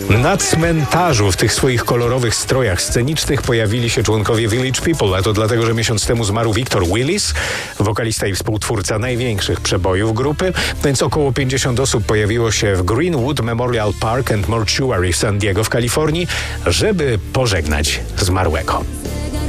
Na cmentarzu w tych swoich kolorowych strojach scenicznych pojawili się członkowie Village People, a to dlatego, że miesiąc temu zmarł Victor Willis, wokalista i współtwórca największych przebojów grupy, więc około 50 osób pojawiło się w Greenwood Memorial Park and Mortuary w San Diego w Kalifornii, żeby pożegnać zmarłego.